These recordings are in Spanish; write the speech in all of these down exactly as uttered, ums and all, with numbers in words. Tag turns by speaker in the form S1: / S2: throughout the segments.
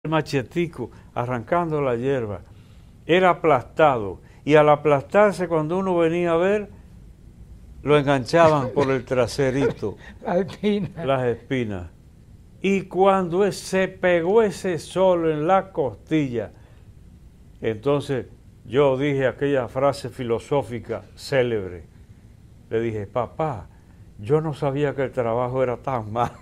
S1: el machetico arrancando la hierba, era aplastado, y al aplastarse cuando uno venía a ver, lo enganchaban por el traserito,
S2: las espinas.
S1: las espinas. Y cuando se pegó ese sol en la costilla, entonces yo dije aquella frase filosófica célebre. Le dije, papá, yo no sabía que el trabajo era tan malo.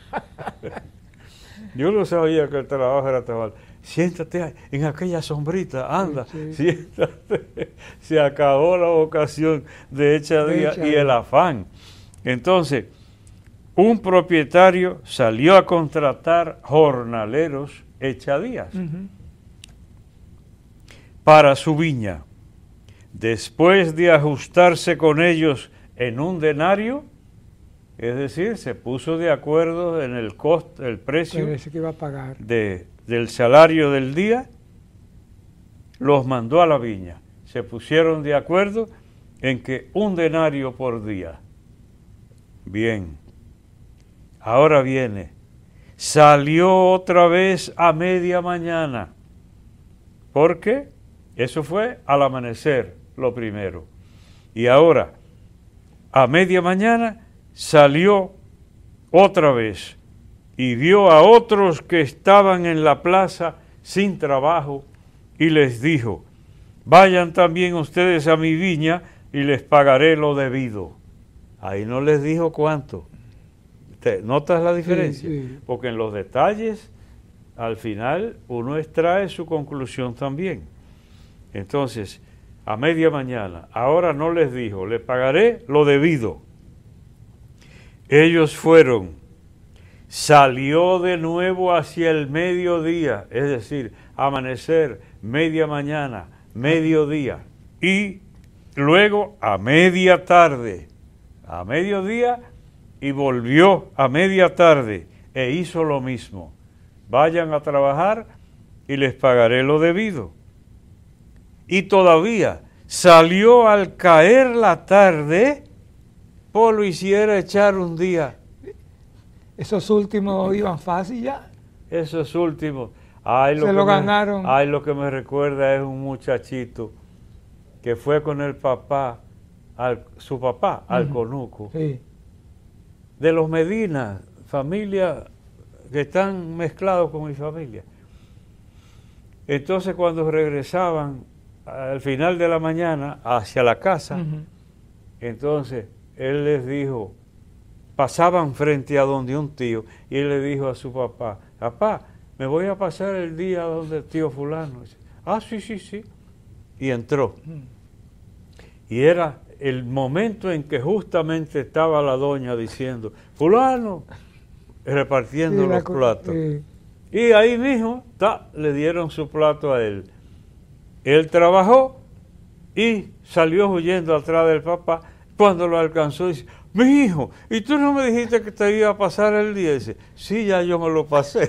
S1: Yo no sabía que el trabajo era tan malo. Siéntate en aquella sombrita, anda, sí, sí. Siéntate. Se acabó la ocasión de echadía y el afán. Entonces, un propietario salió a contratar jornaleros echadías uh-huh. para su viña. Después de ajustarse con ellos en un denario, es decir, se puso de acuerdo en el costo, el precio
S2: que iba a pagar.
S1: De, del salario del día, los mandó a la viña. Se pusieron de acuerdo en que un denario por día. Bien, ahora viene, salió otra vez a media mañana. ¿Por qué? Eso fue al amanecer, lo primero. Y ahora, a media mañana, salió otra vez y vio a otros que estaban en la plaza sin trabajo y les dijo, vayan también ustedes a mi viña y les pagaré lo debido. Ahí no les dijo cuánto. ¿Te notas la diferencia? Sí, sí. Porque en los detalles, al final, uno extrae su conclusión también. Entonces, a media mañana, ahora no les dijo, les pagaré lo debido. Ellos fueron, salió de nuevo hacia el mediodía, es decir, amanecer, media mañana, mediodía, y luego a media tarde, a mediodía, y volvió a media tarde, e hizo lo mismo. Vayan a trabajar y les pagaré lo debido. Y todavía salió al caer la tarde, por lo hiciera echar un día.
S2: Esos últimos iban fácil ya.
S1: Esos últimos. Ay, lo
S2: Se lo me, ganaron.
S1: Ay, lo que me recuerda es un muchachito que fue con el papá, al, su papá, uh-huh. al Conuco.
S2: Sí.
S1: De los Medina, familia que están mezclados con mi familia. Entonces cuando regresaban al final de la mañana hacia la casa, uh-huh. entonces él les dijo, pasaban frente a donde un tío, y él le dijo a su papá, papá, me voy a pasar el día donde el tío fulano. Dice, ah, sí, sí, sí. Y entró. Y era el momento en que justamente estaba la doña diciendo, fulano, repartiendo sí, los platos. Sí. Y ahí mismo, ta, le dieron su plato a él. Él trabajó y salió huyendo atrás del papá. Cuando lo alcanzó, dice, mi hijo, ¿y tú no me dijiste que te iba a pasar el día? Dice, sí, ya yo me lo pasé.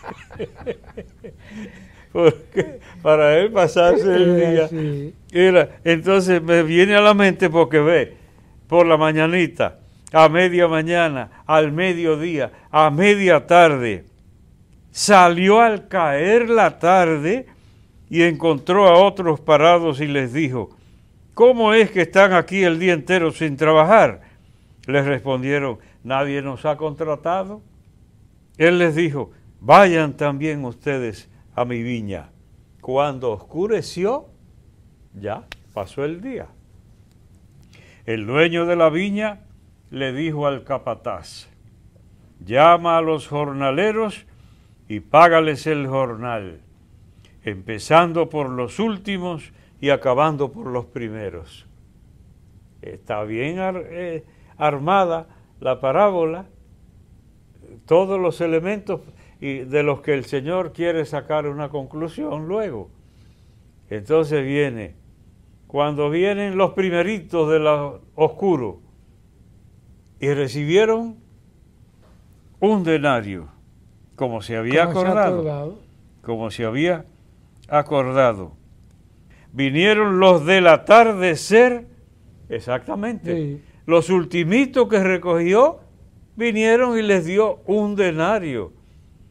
S1: Porque para él pasarse el día, sí. era, entonces me viene a la mente porque ve, por la mañanita, a media mañana, al mediodía, a media tarde, salió al caer la tarde y encontró a otros parados y les dijo, ¿cómo es que están aquí el día entero sin trabajar? Les respondieron, nadie nos ha contratado. Él les dijo, vayan también ustedes a mi viña. Cuando oscureció, ya pasó el día. El dueño de la viña le dijo al capataz, llama a los jornaleros y págales el jornal, empezando por los últimos y acabando por los primeros. Está bien ar, eh, armada la parábola, todos los elementos y de los que el Señor quiere sacar una conclusión luego. Entonces viene, cuando vienen los primeritos de lo oscuro y recibieron un denario, como se había
S2: como
S1: acordado,
S2: se
S1: como se había acordado. Vinieron los del atardecer, exactamente, sí. Los ultimitos que recogió, vinieron y les dio un denario.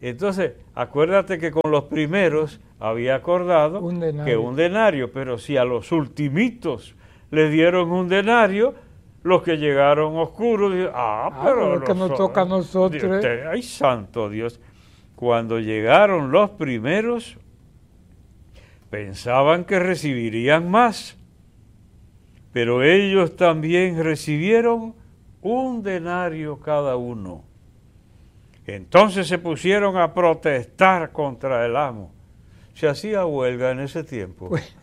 S1: Entonces, acuérdate que con los primeros había acordado
S2: Un denario.
S1: que un denario, pero si a los ultimitos les dieron un denario, los que llegaron oscuros, dijeron, ah,
S2: Ah,
S1: pero
S2: pero que nos
S1: noso-
S2: toca a nosotros.
S1: Dios, te- ay, santo Dios. Cuando llegaron los primeros, pensaban que recibirían más, pero ellos también recibieron un denario cada uno. Entonces se pusieron a protestar contra el amo. Se hacía huelga en ese tiempo.
S2: Pues,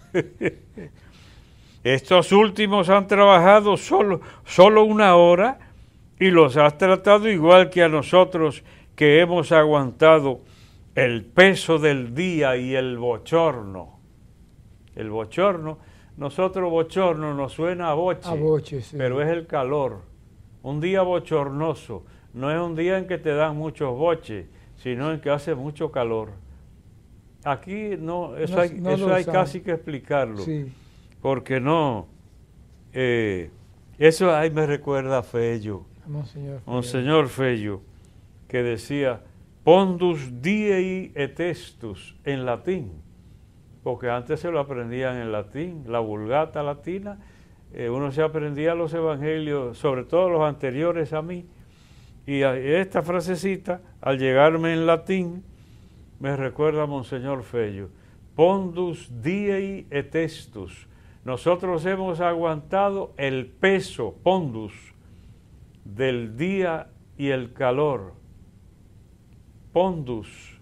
S1: Estos últimos han trabajado solo, solo una hora y los has tratado igual que a nosotros que hemos aguantado el peso del día y el bochorno. El bochorno, nosotros bochorno nos suena a boche,
S2: a boche, sí.
S1: pero es el calor. Un día bochornoso no es un día en que te dan muchos boches, sino en que hace mucho calor. Aquí no, eso
S2: No-
S1: hay,
S2: no
S1: eso
S2: lo
S1: hay
S2: saben.
S1: casi que explicarlo,
S2: Sí.
S1: porque no, eh, eso ahí me recuerda a Fello,
S2: Monseñor.
S1: Monseñor Fello, que decía, pondus diei et estus, en latín, porque antes se lo aprendían en latín, la vulgata latina, eh, uno se aprendía los evangelios, sobre todo los anteriores a mí, y a- esta frasecita, al llegarme en latín, me recuerda a Monseñor Fello, pondus diei et estus, nosotros hemos aguantado el peso, pondus, del día y el calor. Pondus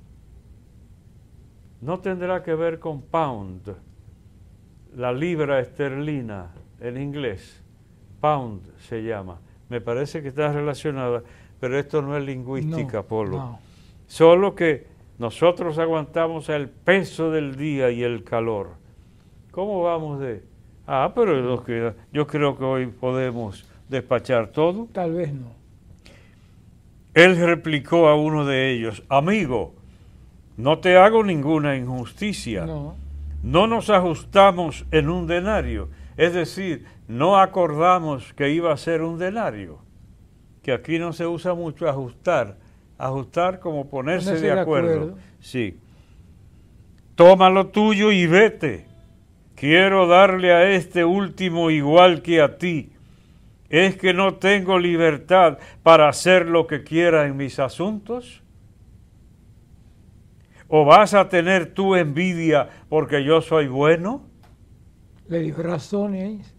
S1: no tendrá que ver con pound, la libra esterlina en inglés, pound se llama. Me parece que está relacionada, pero esto no es lingüística,
S2: No,
S1: Polo.
S2: no.
S1: Solo que nosotros aguantamos el peso del día y el calor. ¿Cómo vamos de...? Ah, pero lo que- yo creo que hoy podemos despachar todo.
S2: Tal vez no.
S1: Él replicó a uno de ellos, amigo, no te hago ninguna injusticia.
S2: No.
S1: No nos ajustamos en un denario, es decir, no acordamos que iba a ser un denario, que aquí no se usa mucho ajustar, ajustar como ponerse,
S2: Ponerse
S1: de
S2: de
S1: acuerdo.
S2: acuerdo.
S1: Sí. Toma lo tuyo y vete. Quiero darle a este último igual que a ti. ¿Es que no tengo libertad para hacer lo que quiera en mis asuntos? ¿O vas a tener tú envidia porque yo soy bueno?
S2: Le dio razones.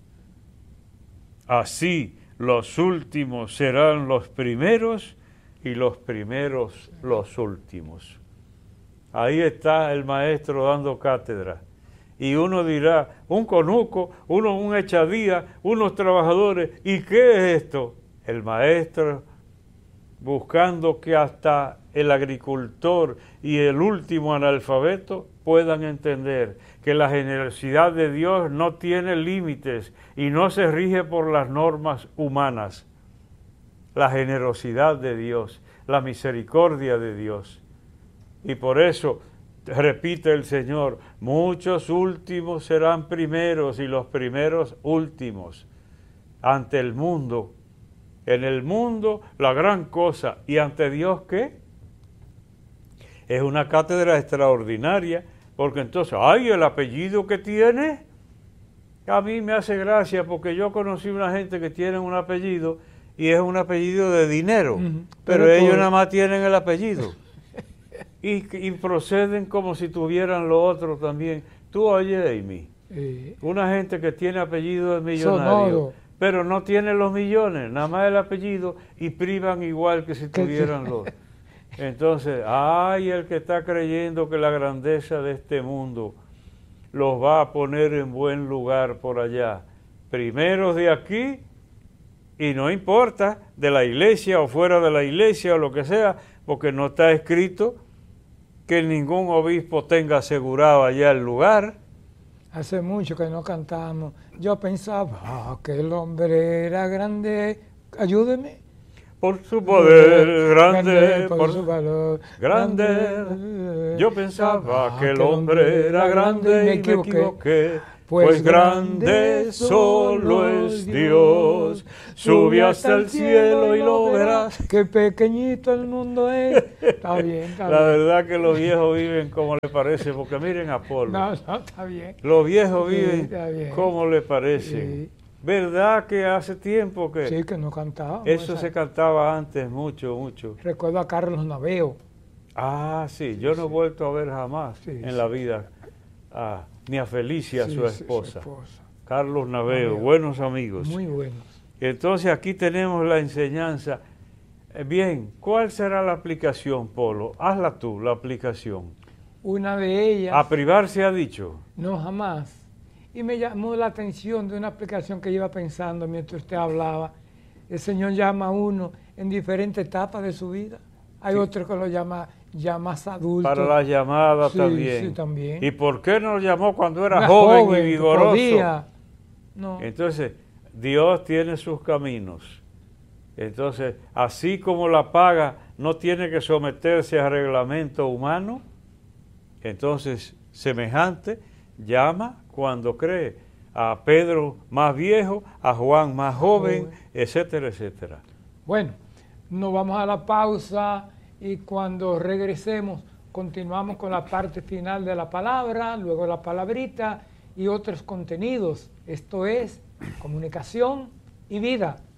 S1: Así los últimos serán los primeros y los primeros los últimos. Ahí está el maestro dando cátedra. Y uno dirá, un conuco, uno un echadía, unos trabajadores. ¿Y qué es esto? El maestro buscando que hasta el agricultor y el último analfabeto puedan entender que la generosidad de Dios no tiene límites y no se rige por las normas humanas. La generosidad de Dios, la misericordia de Dios. Y por eso repite el Señor, muchos últimos serán primeros y los primeros últimos ante el mundo. En el mundo la gran cosa, y ante Dios ¿qué? Es una cátedra extraordinaria, porque entonces, ay, el apellido que tiene, a mí me hace gracia, porque yo conocí una gente que tiene un apellido y es un apellido de dinero,
S2: Ujú,
S1: pero,
S2: pero
S1: ellos
S2: por-
S1: nada más tienen el apellido. Y, y proceden como si tuvieran lo otro también. Tú oye, Amy,
S2: Eh,
S1: una gente que tiene apellido de millonario,
S2: Sonoro.
S1: pero no tiene los millones, nada más el apellido, y privan igual que si
S2: Que
S1: tuvieran
S2: sí.
S1: los. Entonces, ay, el que está creyendo que la grandeza de este mundo los va a poner en buen lugar por allá. Primeros de aquí, y no importa, de la iglesia o fuera de la iglesia o lo que sea, porque no está escrito que ningún obispo tenga asegurado allá el lugar.
S2: hace mucho que no cantamos. Yo pensaba ah, que el hombre era grande. Ayúdeme.
S1: Por su poder grande,
S2: por,
S1: por
S2: su valor
S1: grande. Yo pensaba que el hombre era grande y me equivoqué. pues grande solo es Dios. Sube hasta el cielo y lo verás.
S2: Qué pequeñito el mundo es. Está bien, está
S1: La
S2: bien.
S1: verdad que los viejos viven como les parece, porque miren a Apolo.
S2: No, no, está bien.
S1: Los viejos
S2: Sí,
S1: viven
S2: está bien.
S1: como les parece.
S2: Sí.
S1: ¿Verdad que hace tiempo que
S2: Sí, que no cantaba.
S1: eso se cantaba antes mucho, mucho?
S2: Recuerdo a Carlos Naveo.
S1: Ah, sí, yo no he vuelto a ver jamás
S2: Sí,
S1: en
S2: sí.
S1: la vida a, ni a Felicia,
S2: Sí,
S1: su
S2: sí,
S1: esposa.
S2: esposa.
S1: Carlos Naveo,
S2: Naveo.
S1: buenos amigos.
S2: Muy buenos.
S1: Entonces aquí tenemos la enseñanza. Eh, Bien, ¿cuál será la aplicación, Polo? Hazla tú, la aplicación.
S2: Una de ellas,
S1: A privar se ha dicho.
S2: no jamás. Y me llamó la atención de una aplicación que iba pensando mientras usted hablaba. El Señor llama a uno en diferentes etapas de su vida. Hay
S1: Sí.
S2: otro que lo llama ya más adulto.
S1: Para las llamadas
S2: Sí,
S1: también.
S2: sí, también.
S1: ¿Y por qué nos llamó cuando era
S2: Una
S1: joven, y
S2: que
S1: vigoroso?
S2: podía. No.
S1: Entonces, Dios tiene sus caminos. Entonces, así como la paga no tiene que someterse a reglamento humano, entonces, semejante, llama cuando cree. A Pedro más viejo, a Juan más joven,
S2: Joven.
S1: etcétera, etcétera.
S2: Bueno, nos vamos a la pausa y cuando regresemos continuamos con la parte final de la palabra, luego la palabrita y otros contenidos. Esto es Comunicación y Vida.